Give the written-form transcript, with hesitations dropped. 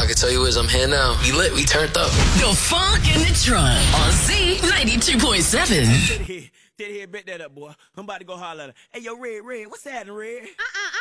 can tell you is I'm here now. We lit, we turned up. The Funk in the Trunk on Z92.7. Did he bet that up, boy? I'm about to go holler at her. Hey, yo, Red, what's happening, Red?